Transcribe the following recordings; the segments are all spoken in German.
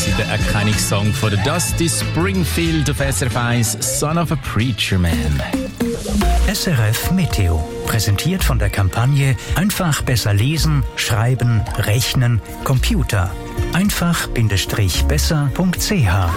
der Erkennungssong von der Dusty Springfield auf SRF 1, Son of a Preacher Man. SRF Meteo, präsentiert von der Kampagne Einfach besser lesen, schreiben, rechnen, Computer. einfach-besser.ch.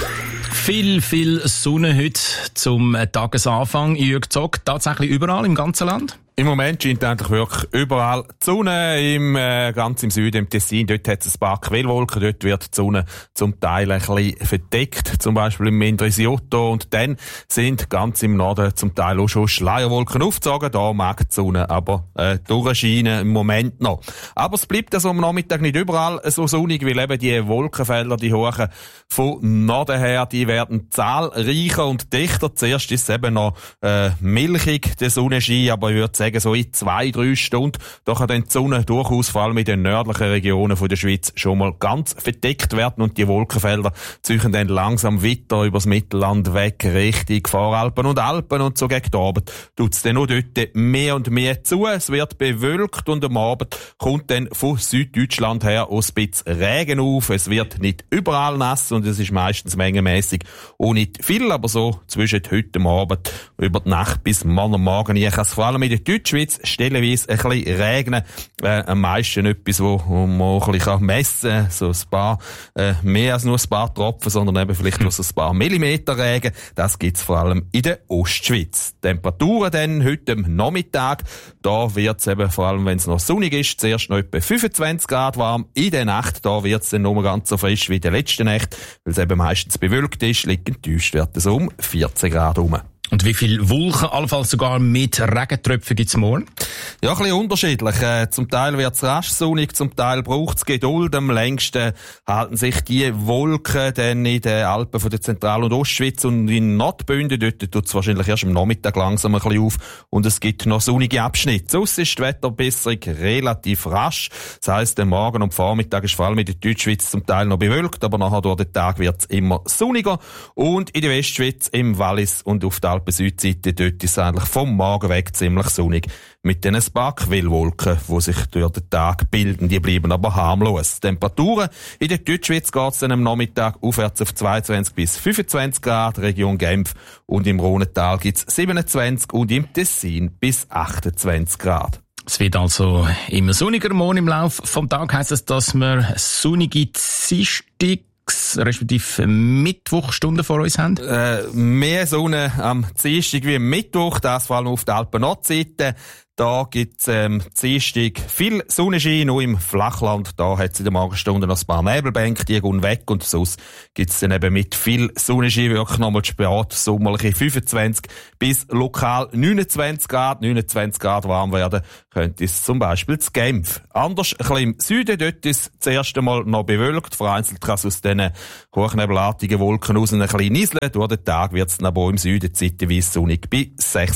Viel Sonne heute zum Tagesanfang. Jürg Zock, tatsächlich überall im ganzen Land? Im Moment scheint eigentlich wirklich überall die Sonne, ganz im Süden, im Tessin. Dort hat es ein paar Quellwolken, dort wird die Sonne zum Teil ein bisschen verdeckt, zum Beispiel im Mendrisiotto. Und dann sind ganz im Norden zum Teil auch schon Schleierwolken aufgezogen. Da mag die Sonne aber durchscheinen im Moment noch. Aber es bleibt also am Nachmittag nicht überall so sonnig, weil eben die Wolkenfelder, die hohen von Norden her, die werden zahlreicher und dichter. Zuerst ist es eben noch milchig, der Sonnenschein, aber ich würde sagen, so in 2-3 Stunden, da kann dann die Sonne durchaus vor allem in den nördlichen Regionen von der Schweiz schon mal ganz verdeckt werden und die Wolkenfelder ziehen dann langsam weiter übers Mittelland weg, Richtung Voralpen und Alpen und so gegen den Abend tut es dann auch dort mehr und mehr zu. Es wird bewölkt und am Abend kommt dann von Süddeutschland her auch ein bisschen Regen auf. Es wird nicht überall nass und es ist meistens mengenmässig auch nicht viel, aber so zwischen heute am Abend über die Nacht bis morgen. Ich kann es vor allem in der Deutschschweiz stellenweise ein bisschen regnen. Am meisten etwas, wo man ein bisschen messen kann. So ein paar, mehr als nur ein paar Tropfen, sondern eben vielleicht nur so ein paar Millimeter Regen. Das gibt's vor allem in der Ostschweiz. Temperaturen dann heute am Nachmittag. Da wird's eben vor allem, wenn es noch sonnig ist, zuerst noch etwa 25 Grad warm. In der Nacht, da wird's dann nur ganz so frisch wie in der letzten Nacht. Weil es eben meistens bewölkt ist, liegen die Tiefstwerte so um 14 Grad rum. Und wie viel Wolken, allenfalls sogar mit Regentröpfen gibt's morgen? Ja, ein bisschen unterschiedlich. Zum Teil wird's rasch sonnig, zum Teil braucht's Geduld. Am längsten halten sich die Wolken dann in den Alpen von der Zentral- und Ostschweiz und in Nordbünden. Dort tut's wahrscheinlich erst am Nachmittag langsam ein bisschen auf und es gibt noch sonnige Abschnitte. Sonst ist die Wetterbesserung relativ rasch. Das heisst, der Morgen und Vormittag ist vor allem in der Deutschschweiz zum Teil noch bewölkt, aber nachher durch den Tag wird's immer sonniger. Und in der Westschweiz, im Wallis und auf der Alpen-Südseite, dort ist es eigentlich vom Morgen weg ziemlich sonnig. Mit den paar Quellwolken, die sich durch den Tag bilden, die bleiben aber harmlos. Temperaturen in der Deutschschweiz geht's dann am Nachmittag aufwärts auf 22 bis 25 Grad, Region Genf, und im Rhonental gibt's 27 und im Tessin bis 28 Grad. Es wird also immer sonniger morgen im Laufe vom Tag. Heisst das, dass wir sonnige Dienstag respektive Mittwochstunden vor uns haben? Mehr Sonne am Dienstag wie am Mittwoch, das vor allem auf der Alpen-Nordseite. Da gibt's Dienstag viel Sonnenschein, nur im Flachland. Da hat's in der Morgenstunde noch ein paar Nebelbänke, die gehen weg. Und sonst gibt's dann eben mit viel Sonnenschein wirklich nochmal spät sommerliche 25 bis lokal 29 Grad. 29 Grad warm werden könnte es zum Beispiel zu Genf. Anders ein bisschen im Süden, dort ist das erste Mal noch bewölkt. Vereinzelt kann es aus diesen hochnebelartigen Wolken raus ein bisschen nieseln. Durch den Tag wird's dann aber im Süden zeitweise sonnig bei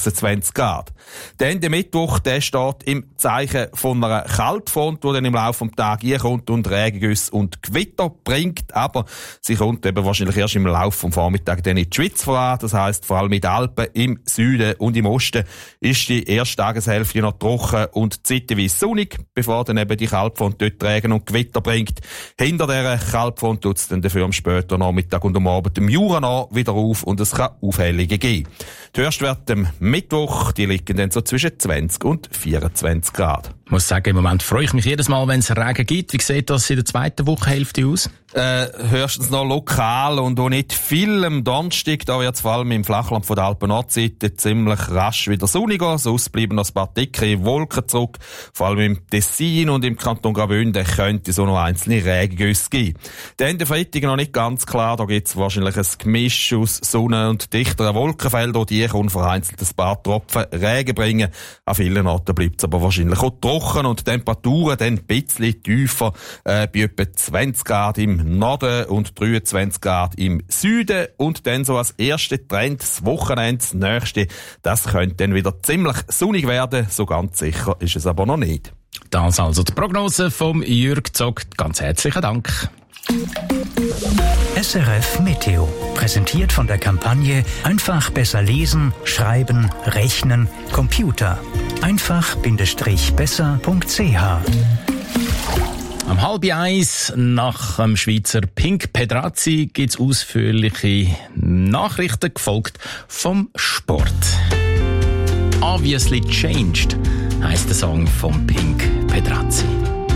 26 Grad. Dann der Mittwoch, der steht im Zeichen von einer Kaltfront, die dann im Laufe des Tages reinkommt und Regengüsse und Gewitter bringt. Aber sie kommt eben wahrscheinlich erst im Laufe des Vormittags dann in die Schweiz voran. Das heisst, vor allem in den Alpen, im Süden und im Osten ist die erste Tageshälfte noch trocken und zeitweise sonnig, bevor dann eben die Kaltfront dort Regen und Gewitter bringt. Hinter dieser Kaltfront tut es dann dafür am späten Nachmittag und am Abend im Jura noch wieder auf und es kann Aufhellungen geben. Die Höchstwerte am Mittwoch, die liegen dann so zwischen 20 und 24 Grad. Ich muss sagen, im Moment freue ich mich jedes Mal, wenn es Regen gibt. Wie sieht das in der zweiten Wochehälfte aus? Höchstens noch lokal und auch nicht viel am Donnerstag. Da wird es vor allem im Flachland von der Alpen-Nordseite ziemlich rasch wieder sonniger. Sonst bleiben noch ein paar dicke Wolken zurück. Vor allem im Tessin und im Kanton Graubünden könnte es auch noch einzelne Regengüsse geben. Dann der Freitag noch nicht ganz klar. Da gibt es wahrscheinlich ein Gemisch aus Sonne und dichteren Wolkenfeldern. Die können vereinzelt ein paar Tropfen Regen bringen. An vielen Orten bleibt es aber wahrscheinlich auch trocken und Temperaturen dann ein bisschen tiefer, bei etwa 20 Grad im Norden und 23 Grad im Süden. Und dann so als erster Trend das Wochenende, das nächste, das könnte dann wieder ziemlich sonnig werden. So ganz sicher ist es aber noch nicht. Das also die Prognose vom Jürg Zock. Ganz herzlichen Dank. SRF Meteo, präsentiert von der Kampagne Einfach besser lesen, schreiben, rechnen, Computer. einfach-besser.ch. Am 12:30 nach dem Schweizer Pink Pedrazzi gibt's ausführliche Nachrichten, gefolgt vom Sport. Obviously Changed heisst der Song von Pink Pedrazzi.